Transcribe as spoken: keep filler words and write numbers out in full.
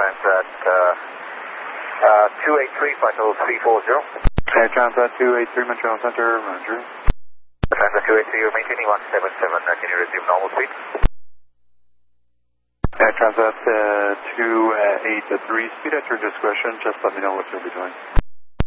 Transat uh, uh, two eight three, flight level three four zero. Okay, Transat two eight three, Montreal Center, Roger. Transat two eight three, you're maintaining one seven seven, uh, can you resume normal speed? Okay, Transat uh, two eight three, speed at your discretion, just let me know what you'll be doing.